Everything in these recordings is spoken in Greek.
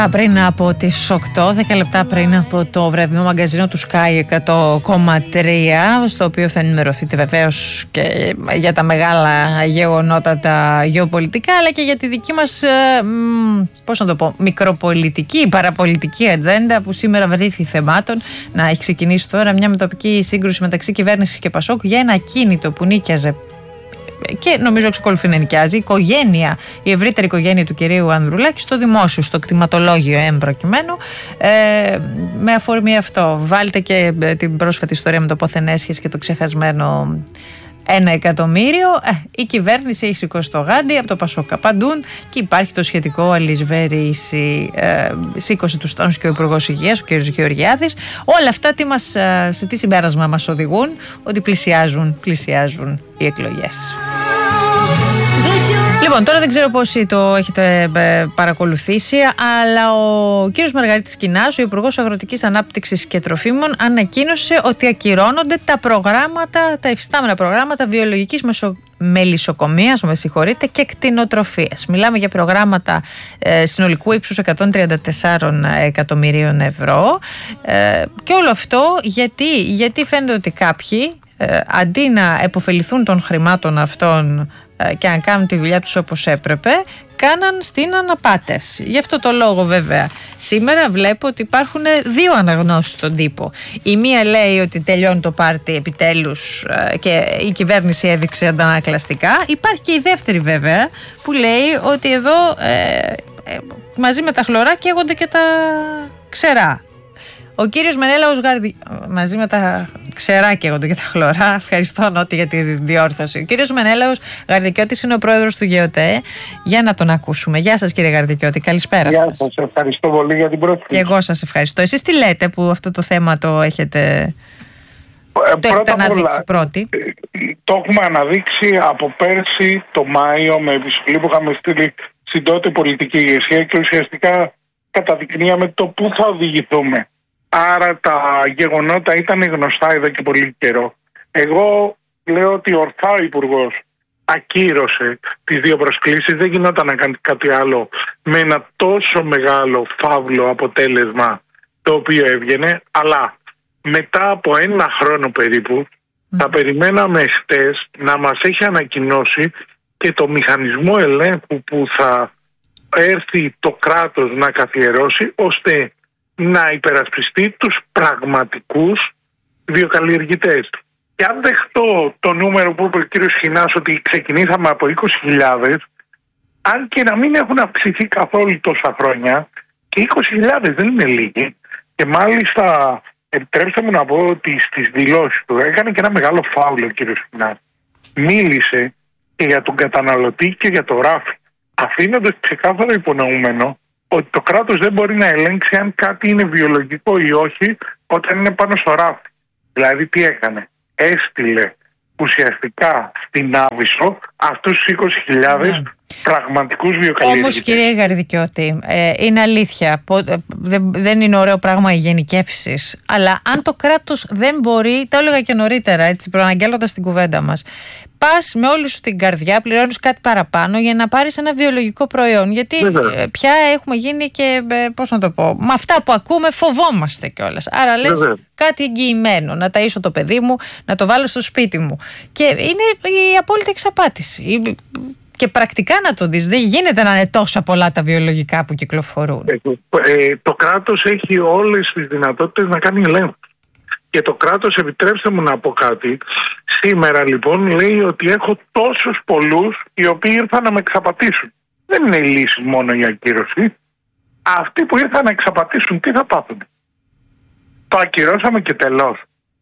Πριν από τις 8, 10 λεπτά πριν από το βραδινό μαγκαζίνο του Sky 100,3, στο οποίο θα ενημερωθείτε βεβαίως και για τα μεγάλα γεγονότα τα γεωπολιτικά, αλλά και για τη δική μας, πώς να το πω, μικροπολιτική, παραπολιτική ατζέντα, που σήμερα βρήθη θεμάτων να έχει ξεκινήσει τώρα μια μετοπική σύγκρουση μεταξύ κυβέρνησης και Πασόκ για ένα ακίνητο που νίκιαζε και νομίζω εξακολουθεί να νοικιάζει η ευρύτερη οικογένεια του κυρίου Ανδρουλάκη στο δημόσιο, στο κτηματολόγιο προκειμένου. Με αφορμή αυτό, βάλτε και την πρόσφατη ιστορία με το πόθεν έσχεση και το ξεχασμένο 1 εκατομμύριο. Η κυβέρνηση έχει σηκώσει το γάντι, από το Πασόκ απαντούν και υπάρχει το σχετικό αλυσβέρηση. Σήκωσε τους τόνους και ο Υπουργός Υγείας, ο κ. Γεωργιάδης. Όλα αυτά σε τι συμπέρασμα μας οδηγούν? Ότι πλησιάζουν οι εκλογές. Λοιπόν, τώρα δεν ξέρω πόσοι το έχετε παρακολουθήσει, αλλά ο κύριος Μαργαρίτης Κινάς, ο Υπουργός Αγροτικής Ανάπτυξης και Τροφίμων, ανακοίνωσε ότι ακυρώνονται τα υφιστάμενα προγράμματα βιολογικής μελισσοκομείας, και κτηνοτροφίας. Μιλάμε για προγράμματα συνολικού ύψους 134 εκατομμυρίων ευρώ. Και όλο αυτό γιατί φαίνεται ότι κάποιοι, αντί να επωφεληθούν των χρημάτων αυτών και αν κάνουν τη δουλειά τους όπως έπρεπε, κάναν στην αναπάτες. Γι' αυτό το λόγο βέβαια σήμερα βλέπω ότι υπάρχουν δύο αναγνώσεις στον τύπο. Η μία λέει ότι τελειώνει το πάρτι επιτέλους και η κυβέρνηση έδειξε αντανακλαστικά. Υπάρχει και η δεύτερη βέβαια που λέει ότι εδώ μαζί με τα χλωρά καίγονται και τα ξερά. Ο κύριος Μενέλαος μαζί με τα ξερά καίγονται και τα χλωρά. Ευχαριστώ Νότι για τη διόρθωση. Ο κύριος Μενέλαος Γαρδικιώτης είναι ο πρόεδρος του ΓΕΟΤΕ. Για να τον ακούσουμε. Γεια σας κύριε Γαρδικιώτη, καλησπέρα. Γεια σας, ευχαριστώ πολύ για την πρόσκληση. Και εγώ σας ευχαριστώ. Εσείς τι λέτε που αυτό το θέμα το έχετε αναδείξει πρώτη? Το έχουμε αναδείξει από πέρσι το Μάιο με επιστολή που είχαμε στείλει στην τότε πολιτική ηγεσία και ουσιαστικά καταδεικνύαμε το πού θα οδηγηθούμε. Άρα τα γεγονότα ήταν γνωστά εδώ και πολύ καιρό. Εγώ λέω ότι ορθά ο Υπουργός ακύρωσε τις δύο προσκλήσεις. Δεν γινόταν να κάνει κάτι άλλο με ένα τόσο μεγάλο φαύλο αποτέλεσμα το οποίο έβγαινε. Αλλά μετά από 1 χρόνο περίπου θα περιμέναμε χτες να μας έχει ανακοινώσει και το μηχανισμό ελέγχου που θα έρθει το κράτος να καθιερώσει ώστε να υπερασπιστεί τους πραγματικούς βιοκαλλιεργητές. Και αν δεχτώ το νούμερο που είπε ο κ. Χινάς ότι ξεκινήσαμε από 20.000, αν και να μην έχουν αυξηθεί καθόλου τόσα χρόνια, και 20.000 δεν είναι λίγοι. Και μάλιστα επιτρέψτε μου να πω ότι στις δηλώσεις του έκανε και ένα μεγάλο φάουλο ο κ. Χινάς. Μίλησε και για τον καταναλωτή και για το ράφι, αφήνοντας ξεκάθαρο υπονοούμενο ότι το κράτος δεν μπορεί να ελέγξει αν κάτι είναι βιολογικό ή όχι όταν είναι πάνω στο ράφι. Δηλαδή τι έκανε? Έστειλε ουσιαστικά στην Άβυσσο αυτούς τους 20.000 πραγματικούς βιοκαλλιεργητές. Όμως κύριε Γαρδικιώτη, είναι αλήθεια, δεν είναι ωραίο πράγμα οι γενικεύσεις, αλλά αν το κράτος δεν μπορεί, τα έλεγα και νωρίτερα, έτσι, προαναγγέλλοντας την κουβέντα μας, πας με όλη σου την καρδιά, πληρώνεις κάτι παραπάνω για να πάρεις ένα βιολογικό προϊόν. Γιατί πια έχουμε γίνει και, πώς να το πω, με αυτά που ακούμε φοβόμαστε κιόλας. Άρα λες κάτι εγγυημένο, να ταΐσω το παιδί μου, να το βάλω στο σπίτι μου. Και είναι η απόλυτη εξαπάτηση. Και πρακτικά να το δεις, δεν γίνεται να είναι τόσα πολλά τα βιολογικά που κυκλοφορούν. Το κράτος έχει όλες τις δυνατότητες να κάνει ελέγχους. Και το κράτος, επιτρέψτε μου να πω κάτι, σήμερα λοιπόν λέει ότι έχω τόσους πολλούς οι οποίοι ήρθαν να με εξαπατήσουν. Δεν είναι η λύση μόνο η ακύρωση. Αυτοί που ήρθαν να εξαπατήσουν τι θα πάθουν? Το ακυρώσαμε και τελώς.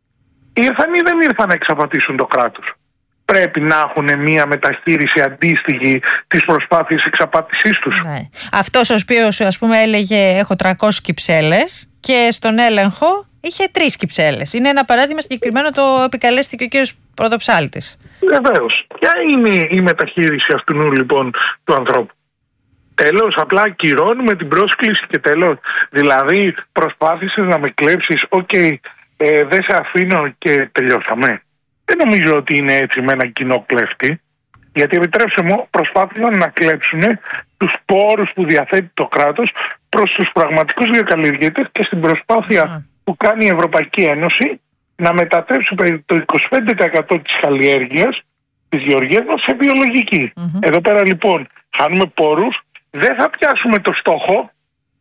Ήρθαν ή δεν ήρθαν να εξαπατήσουν το κράτος? Πρέπει να έχουν μια μεταχείριση αντίστοιχη της προσπάθειας εξαπάτησής τους. Ναι. Αυτός ο οποίος ας πούμε έλεγε έχω 300 κυψέλες και στον έλεγχο είχε 3 κυψέλες. Είναι ένα παράδειγμα συγκεκριμένο, το επικαλέστηκε ο κύριος Πρωτοψάλτης. Βεβαίως. Ποια είναι η μεταχείριση αυτού λοιπόν του ανθρώπου? Τέλος, απλά ακυρώνουμε την πρόσκληση και τέλος. Δηλαδή προσπάθησες να με κλέψεις, δεν σε αφήνω και τελειώσαμε. Δεν νομίζω ότι είναι έτσι με ένα κοινό κλέφτη. Γιατί επιτρέψτε μου, προσπάθησαν να κλέψουν τους πόρους που διαθέτει το κράτος προς τους πραγματικούς γεωκαλλιεργητές και στην προσπάθεια που κάνει η Ευρωπαϊκή Ένωση να μετατρέψει περί το 25% της καλλιέργειας της γεωργίας μας σε βιολογική. Εδώ πέρα λοιπόν χάνουμε πόρους, δεν θα πιάσουμε το στόχο.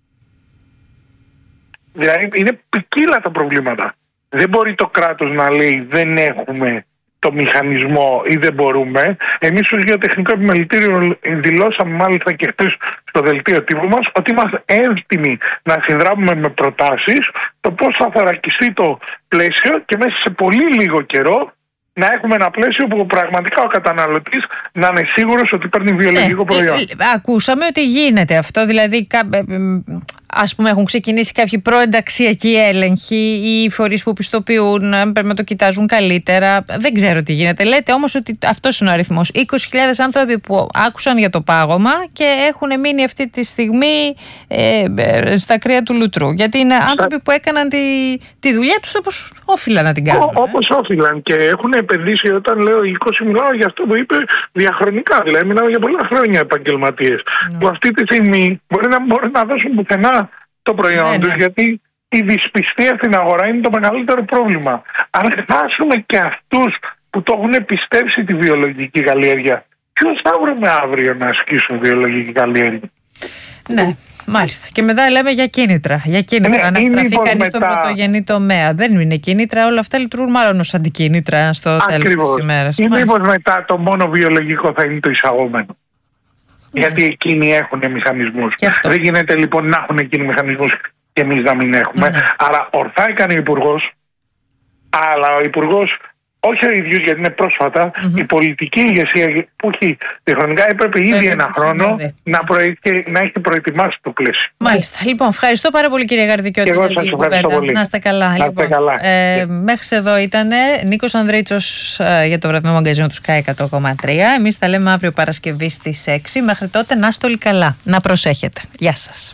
Δηλαδή είναι ποικίλα τα προβλήματα. Δεν μπορεί το κράτος να λέει δεν έχουμε το μηχανισμό ή δεν μπορούμε. Εμείς ως Γεωτεχνικό Επιμελητήριο δηλώσαμε μάλιστα και χθες στο δελτίο τύπου μας ότι είμαστε έτοιμοι να συνδράμουμε με προτάσεις το πώς θα θωρακιστεί το πλαίσιο και μέσα σε πολύ λίγο καιρό να έχουμε ένα πλαίσιο που πραγματικά ο καταναλωτής να είναι σίγουρος ότι παίρνει βιολογικό προϊόν. Ακούσαμε ότι γίνεται αυτό, δηλαδή ας πούμε έχουν ξεκινήσει κάποιοι προενταξιακοί έλεγχοι ή οι φορείς που πιστοποιούν, πρέπει να το κοιτάζουν καλύτερα. Δεν ξέρω τι γίνεται. Λέτε όμως ότι αυτός είναι ο αριθμός. 20.000 άνθρωποι που άκουσαν για το πάγωμα και έχουν μείνει αυτή τη στιγμή στα κρύα του λουτρού. Γιατί είναι άνθρωποι που έκαναν τη δουλειά τους όπως όφυλαν να την κάνουν. Όπως όφυλαν και έχουν επενδύσει. Όταν λέω 20, μιλάω για αυτό που είπε διαχρονικά. Δηλαδή μιλάω για πολλά χρόνια επαγγελματίες που αυτή τη στιγμή μπορεί να μπορούν να δώσουν πουθενά το προϊόν τους, γιατί η δυσπιστία στην αγορά είναι το μεγαλύτερο πρόβλημα. Αν χάσουμε και αυτούς που το έχουν πιστέψει τη βιολογική καλλιέργεια, ποιους θα βρούμε αύριο να ασκήσουν βιολογική καλλιέργεια? Ναι, μάλιστα. Και μετά λέμε για κίνητρα. Για κίνητρα να στραφεί κανείς στον πρωτογενή τομέα. Δεν είναι κίνητρα, όλα αυτά λειτουργούν μάλλον ως αντικίνητρα στο τέλος της ημέρας. Ή μήπως μετά το μόνο βιολογικό θα είναι το εισαγόμενο? Γιατί εκείνοι έχουν μηχανισμούς. Δεν γίνεται λοιπόν να έχουν εκείνοι μηχανισμούς και εμείς να μην έχουμε. Άρα ορθά έκανε ο Υπουργός, αλλά ο Υπουργός, όχι ο ίδιος γιατί είναι πρόσφατα, η πολιτική ηγεσία που έχει διαχρονικά έπρεπε ήδη ένα χρόνο να έχει προετοιμάσει το πλαίσιο. Μάλιστα. Λοιπόν, ευχαριστώ πάρα πολύ κύριε Γαρδικιώτη. Και εγώ σας ευχαριστώ πολύ. Να είστε καλά. Μέχρι εδώ ήταν Νίκος Ανδρίτσος για το βραβείο μαγκαζίνο του Sky 100,3. Εμείς τα λέμε αύριο Παρασκευή στις 6. Μέχρι τότε να είστε όλοι καλά. Να προσέχετε. Γεια σας.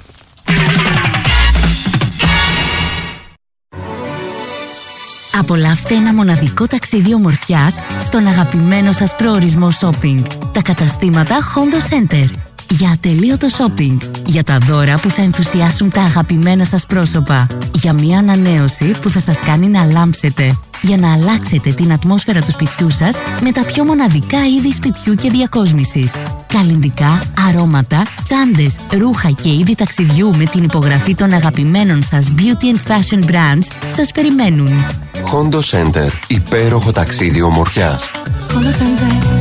Απολαύστε ένα μοναδικό ταξίδι ομορφιάς στον αγαπημένο σας προορισμό shopping. Τα καταστήματα Hondo Center. Για ατελείωτο shopping. Για τα δώρα που θα ενθουσιάσουν τα αγαπημένα σας πρόσωπα. Για μια ανανέωση που θα σας κάνει να λάμψετε. Για να αλλάξετε την ατμόσφαιρα του σπιτιού σας με τα πιο μοναδικά είδη σπιτιού και διακόσμησης. Καλλυντικά, αρώματα, τσάντες, ρούχα και είδη ταξιδιού με την υπογραφή των αγαπημένων σας beauty and fashion brands σας περιμένουν. Hondo Center. Υπέροχο ταξίδι ομορφιάς. Hondo Center.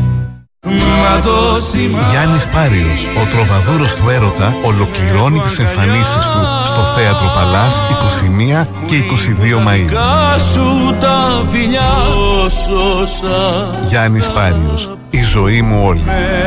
Γιάννης Πάριος, ο τροβαδούρος του έρωτα, ολοκληρώνει τις εμφανίσεις του στο Θέατρο Παλάς 21 και 22 Μαΐου. Γιάννης Πάριος, η ζωή μου όλη.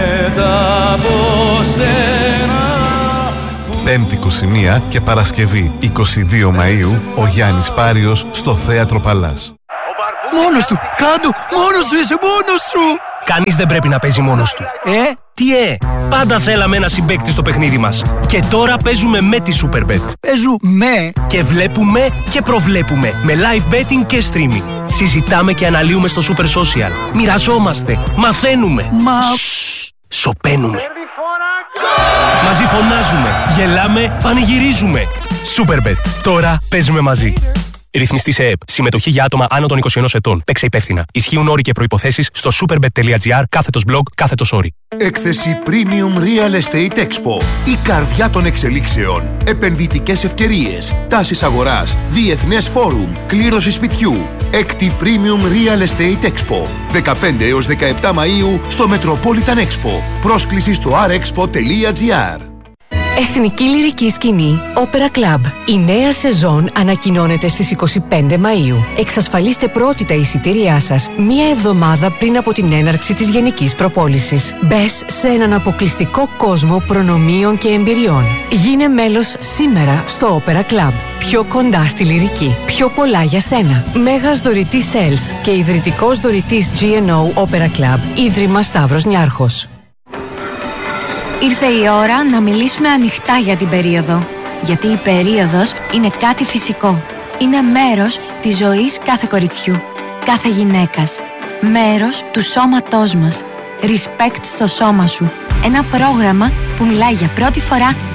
Πέμπτη 21 και Παρασκευή 22 Μαΐου, ο Γιάννης Πάριος στο Θέατρο Παλάς. Μόνος του! Κάντο! Μόνος σου! Είσαι μόνος σου! Κανείς δεν πρέπει να παίζει μόνος του. Τι πάντα θέλαμε ένα συμπαίκτη στο παιχνίδι μας. Και τώρα παίζουμε με τη Superbet. Παίζουμε! Και βλέπουμε και προβλέπουμε. Με live betting και streaming. Συζητάμε και αναλύουμε στο Super Social. Μοιραζόμαστε. Μαθαίνουμε. Σωπαίνουμε. Μαζί φωνάζουμε. Γελάμε. Πανηγυρίζουμε. Superbet. Τώρα παίζουμε μαζί. Ρυθμιστή σε ΕΕΠ. Συμμετοχή για άτομα άνω των 21 ετών. Παίξε υπεύθυνα. Ισχύουν όροι και προϋποθέσεις στο superbet.gr/blog/όροι. Έκθεση Premium Real Estate Expo. Η καρδιά των εξελίξεων. Επενδυτικές ευκαιρίες. Τάσεις αγοράς. Διεθνές φόρουμ. Κλήρωση σπιτιού. Έκτη Premium Real Estate Expo. 15 έως 17 Μαΐου στο Metropolitan Expo. Πρόσκληση στο rexpo.gr. Εθνική Λυρική Σκηνή Opera Club. Η νέα σεζόν ανακοινώνεται στις 25 Μαΐου. Εξασφαλίστε πρώτη τα εισιτήριά σας μία εβδομάδα πριν από την έναρξη της γενικής προπόλησης. Μπες σε έναν αποκλειστικό κόσμο προνομίων και εμπειριών. Γίνε μέλος σήμερα στο Opera Club. Πιο κοντά στη λυρική. Πιο πολλά για σένα. Μέγας δωρητής Sales και ιδρυτικός δωρητής GNO Opera Club. Ίδρυμα Σταύρος Νιάρχος. Ήρθε η ώρα να μιλήσουμε ανοιχτά για την περίοδο. Γιατί η περίοδος είναι κάτι φυσικό. Είναι μέρος της ζωής κάθε κοριτσιού, κάθε γυναίκας. Μέρος του σώματός μας. Respect στο σώμα σου. Ένα πρόγραμμα που μιλάει για πρώτη φορά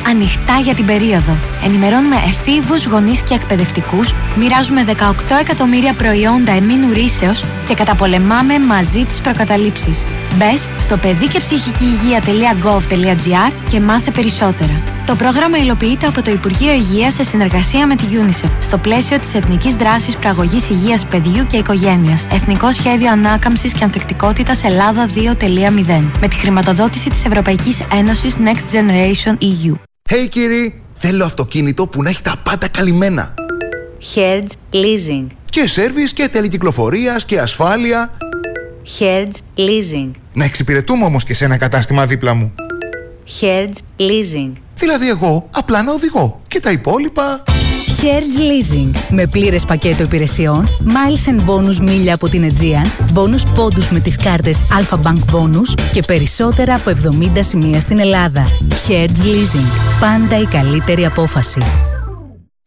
Ανοιχτά για την περίοδο. Ενημερώνουμε εφήβους, γονείς και εκπαιδευτικούς, μοιράζουμε 18 εκατομμύρια προϊόντα εμμήνου ρύσεως και καταπολεμάμε μαζί τις προκαταλήψεις. Μπες στο παιδικεψυχικηυγεία.gov.gr και μάθε περισσότερα. Το πρόγραμμα υλοποιείται από το Υπουργείο Υγείας σε συνεργασία με τη UNICEF στο πλαίσιο της Εθνικής Δράσης Προαγωγής Υγείας Παιδιού και Οικογένειας. Εθνικό Σχέδιο Ανάκαμψης και Ανθεκτικότητας Ελλάδα 2.0 με τη χρηματοδότηση της Ευρωπαϊκής Ένωσης Next Generation EU. Hey κύριοι, θέλω αυτοκίνητο που να έχει τα πάντα καλυμμένα. Hertz Leasing. Και σέρβις και τελεκυκλοφορίας και ασφάλεια. Hertz Leasing. Να εξυπηρετούμε όμως και σε ένα κατάστημα δίπλα μου. Hertz Leasing. Δηλαδή εγώ απλά να οδηγώ και τα υπόλοιπα... Hertz Leasing. Με πλήρες πακέτο υπηρεσιών, miles and bonus μίλια από την Aegean, bonus πόντους με τις κάρτες Alpha Bank Bonus και περισσότερα από 70 σημεία στην Ελλάδα. Hertz Leasing. Πάντα η καλύτερη απόφαση.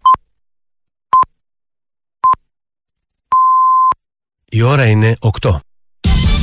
Η ώρα είναι 8.